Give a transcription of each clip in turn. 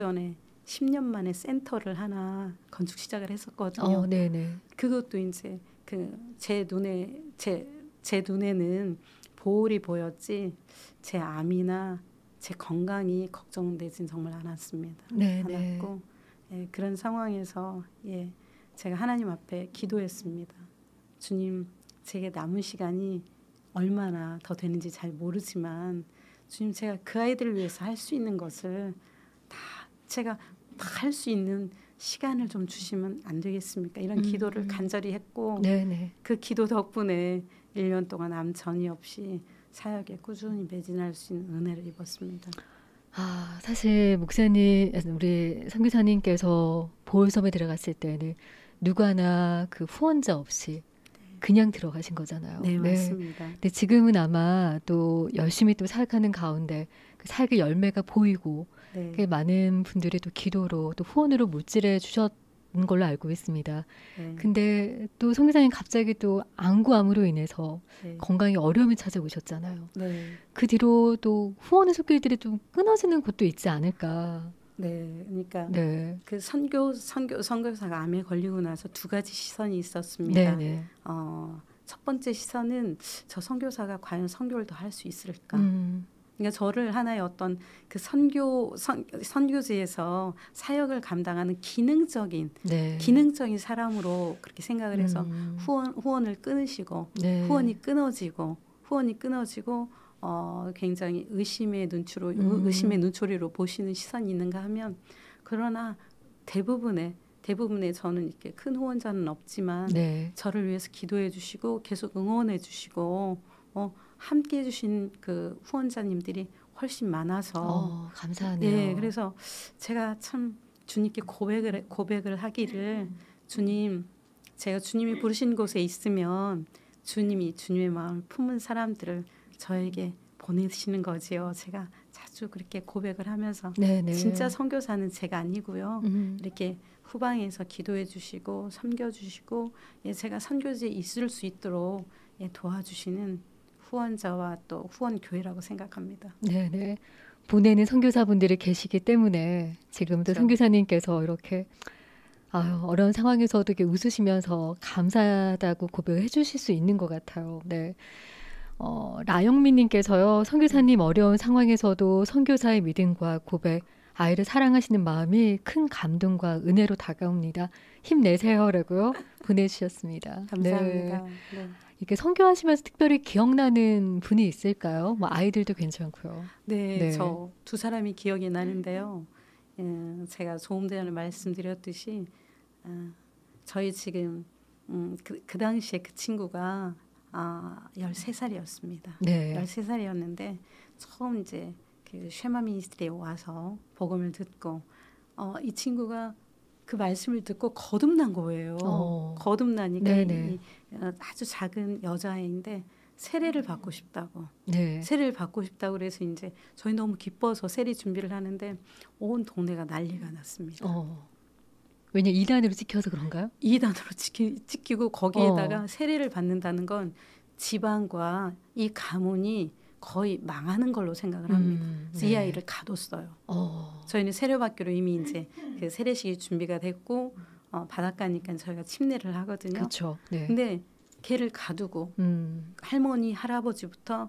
전에 10년 만에 센터를 하나 건축 시작을 했었거든요. 네네. 그것도 이제 제 눈에는 보울이 보였지 제 암이나 제 건강이 걱정되진 정말 않았습니다. 네네. 않았고 그런 상황에서 제가 하나님 앞에 기도했습니다. 주님, 제게 남은 시간이 얼마나 더 되는지 잘 모르지만 주님, 제가 그 아이들을 위해서 할 수 있는 것을 제가 다 할 수 있는 시간을 좀 주시면 안 되겠습니까? 이런 기도를 간절히 했고 네네. 그 기도 덕분에 1년 동안 암 전이 없이 사역에 꾸준히 매진할 수 있는 은혜를 입었습니다. 사실 목사님, 우리 선교사님께서 보홀섬에 들어갔을 때는 누구나 그 후원자 없이 그냥 들어가신 거잖아요. 네, 맞습니다. 근데 지금은 아마 또 열심히 또 사역하는 가운데 그 사역의 열매가 보이고 그 많은 분들이 또 기도로 또 후원으로 물질해 주셨는 걸로 알고 있습니다. 근데 또 선교사님 갑자기 또 안구암으로 인해서 건강에 어려움이 찾아오셨잖아요. 그 뒤로 또 후원의 손길들이 좀 끊어지는 곳도 있지 않을까. 그러니까 그 선교사가 암에 걸리고 나서 두 가지 시선이 있었습니다. 첫 번째 시선은 저 선교사가 과연 선교를 더 할 수 있을까? 그러니까 저를 하나의 어떤 그 선교지에서 사역을 감당하는 기능적인 사람으로 그렇게 생각을 해서 후원을 끊으시고 후원이 끊어지고 굉장히 의심의 눈초리로 보시는 시선이 있는가 하면 그러나 대부분의 저는 이렇게 큰 후원자는 없지만 저를 위해서 기도해 주시고 계속 응원해 주시고 함께 해주신 그 후원자님들이 훨씬 많아서 감사하네요. 그래서 제가 참 주님께 고백을 하기를 주님, 제가 주님이 부르신 곳에 있으면 주님이 주님의 마음을 품은 사람들을 저에게 보내시는 거지요. 제가 자주 그렇게 고백을 하면서 진짜 선교사는 제가 아니고요. 이렇게 후방에서 기도해 주시고 섬겨 주시고 제가 선교지에 있을 수 있도록 도와주시는 후원자와 또 후원교회라고 생각합니다. 네네. 보내는 선교사분들이 계시기 때문에 지금도 선교사님께서 이렇게 어려운 상황에서도 이렇게 웃으시면서 감사하다고 고백을 해주실 수 있는 것 같아요. 라영민님께서요. 선교사님 어려운 상황에서도 선교사의 믿음과 고백, 아이를 사랑하시는 마음이 큰 감동과 은혜로 다가옵니다. 힘내세요라고요 보내주셨습니다. 감사합니다. 이렇게 선교하시면서 특별히 기억나는 분이 있을까요? 뭐 아이들도 괜찮고요. 저 두 사람이 기억이 나는데요. 제가 소음대전에 말씀드렸듯이 저희 지금 그 당시에 그 친구가 13살이었습니다. 13살이었는데 처음 이제 그 쉐마 미니스트리에 와서 복음을 듣고 이 친구가 그 말씀을 듣고 거듭난 거예요. 거듭나니까 아주 작은 여자아이인데 세례를 받고 싶다고. 세례를 받고 싶다고 그래서 이제 저희 너무 기뻐서 세례 준비를 하는데 온 동네가 난리가 났습니다. 왜냐 2단으로 찍혀서 그런가요? 2단으로 찍히고 거기에다가 세례를 받는다는 건 지방과 이 가문이 거의 망하는 걸로 생각을 합니다. 그래서 이 아이를 가뒀어요. 저희는 세례받기로 이미 이제 그 세례식이 준비가 됐고 바닷가니까 저희가 침례를 하거든요. 그렇죠. 근데 걔를 가두고 할머니 할아버지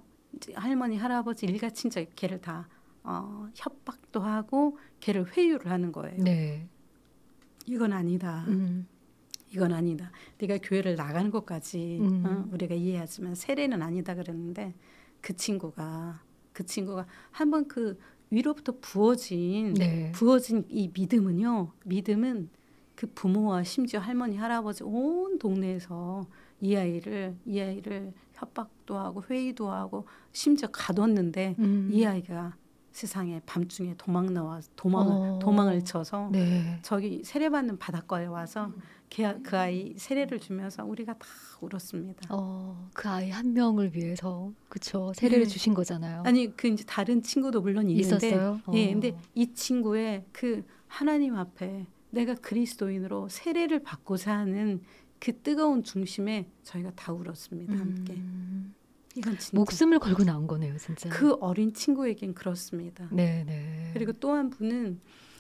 일가 친척 걔를 다 협박도 하고 걔를 회유를 하는 거예요. 이건 아니다. 이건 아니다. 네가 교회를 나가는 것까지 우리가 이해하지만 세례는 아니다 그랬는데 그 친구가 한번 그 위로부터 부어진 이 믿음은 그 부모와 심지어 할머니 할아버지 온 동네에서 이 아이를 협박도 하고 회의도 하고 심지어 가뒀는데 이 아이가 세상에 밤중에 도망을 쳐서 저기 세례받는 바닷가에 와서 그 아이 세례를 주면서 우리가 다 울었습니다. 그 아이 한 명을 위해서 그쵸 세례를 주신 거잖아요. 아니 그 이제 다른 친구도 물론 있는데 있었어요? 근데 이 친구의 그 하나님 앞에 내가 그리스도인으로 세례를 받고자 하는 그 뜨거운 중심에 저희가 다 울었습니다. 함께. 이건 진짜 목숨을 걸고 나온 거네요, 진짜. 그 어린 친구에겐 그렇습니다. 그리고 또 한 분은